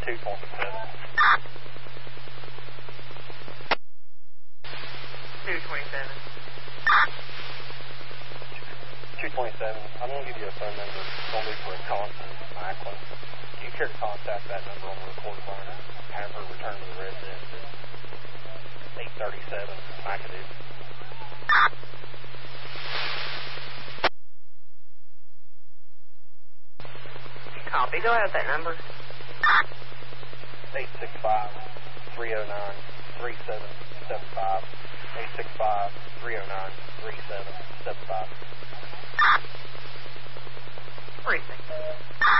227. 227. 227. I'm going to give you a phone number. It's going to be for a Constance Macklin. Do you care to contact that number on the recorded line and have her return to the residence at 837 McAdoo? Copy. Go ahead with that number. 865-309-3775. 865-309-3775. 36.